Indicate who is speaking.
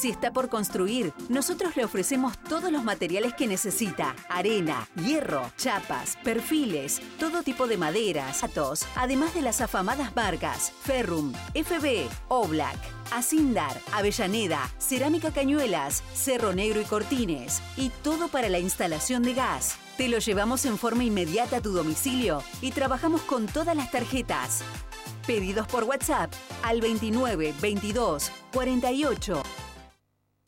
Speaker 1: Si está por construir, nosotros le ofrecemos todos los materiales que necesita. Arena, hierro, chapas, perfiles, todo tipo de maderas, datos, además de las afamadas marcas Ferrum, FB, Oblak, Asindar, Avellaneda, Cerámica Cañuelas, Cerro Negro y Cortines. Y todo para la instalación de gas. Te lo llevamos en forma inmediata a tu domicilio y trabajamos con todas las tarjetas. Pedidos por WhatsApp al 29 22 48